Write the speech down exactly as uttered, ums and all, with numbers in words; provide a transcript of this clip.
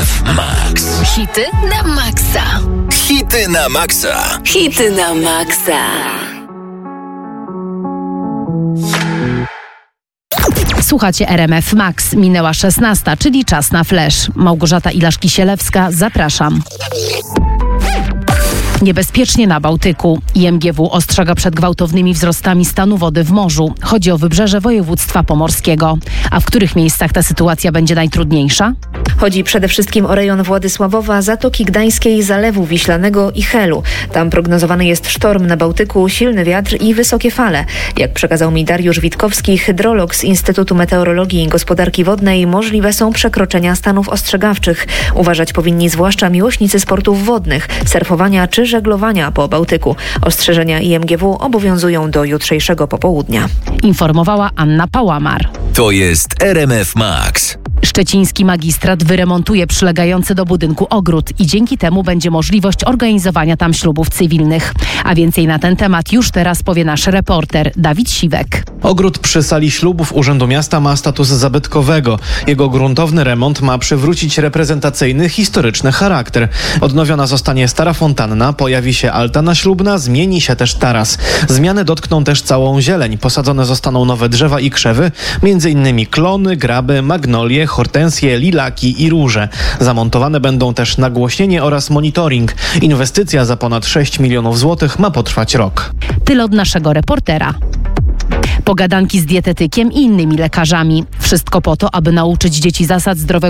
F Max. Hity na maksa. Hity na maksa. Hity na maksa. Słuchacie R M F Max. Minęła szesnasta, czyli czas na flash. Małgorzata Ilaszki-Sielewska, zapraszam. Niebezpiecznie na Bałtyku. I M G W ostrzega przed gwałtownymi wzrostami stanu wody w morzu. Chodzi o wybrzeże województwa pomorskiego. A w których miejscach ta sytuacja będzie najtrudniejsza? Chodzi przede wszystkim o rejon Władysławowa, Zatoki Gdańskiej, Zalewu Wiślanego i Helu. Tam prognozowany jest sztorm na Bałtyku, silny wiatr i wysokie fale. Jak przekazał mi Dariusz Witkowski, hydrolog z Instytutu Meteorologii i Gospodarki Wodnej, możliwe są przekroczenia stanów ostrzegawczych. Uważać powinni zwłaszcza miłośnicy sportów wodnych, surfowania czy żeglowania po Bałtyku. Ostrzeżenia I M G W obowiązują do jutrzejszego popołudnia. Informowała Anna Pałamar. To jest R M F Max. Szczeciński magistrat wyremontuje przylegający do budynku ogród i dzięki temu będzie możliwość organizowania tam ślubów cywilnych. A więcej na ten temat już teraz powie nasz reporter Dawid Siwek. Ogród przy sali ślubów Urzędu Miasta ma status zabytkowego. Jego gruntowny remont ma przywrócić reprezentacyjny, historyczny charakter. Odnowiona zostanie stara fontanna, pojawi się altana ślubna, zmieni się też taras. Zmiany dotkną też całą zieleń. Posadzone zostaną nowe drzewa i krzewy, między innymi klony, graby, magnolie, hortensje, lilaki i róże. Zamontowane będą też nagłośnienie oraz monitoring. Inwestycja za ponad sześć milionów złotych ma potrwać rok. Tyle od naszego reportera. Pogadanki z dietetykiem i innymi lekarzami. Wszystko po to, aby nauczyć dzieci zasad zdrowego